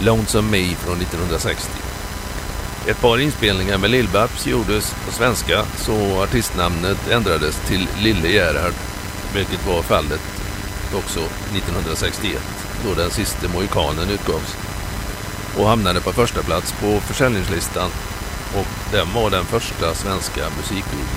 Lonesome Me från 1960. Ett par inspelningar med Lill-Babs gjordes på svenska, så artistnamnet ändrades till Lille Gerhard, vilket var fallet också 1961 då Den sista mohikanen utgavs och hamnade på första plats på försäljningslistan, och den var den första svenska musikvideon.